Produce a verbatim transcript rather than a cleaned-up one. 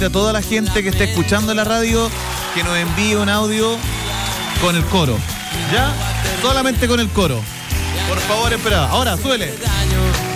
a toda la gente que esté escuchando la radio que nos envíe un audio con el coro. ¿Ya? Solamente con el coro. Por favor, espera. Ahora, suele.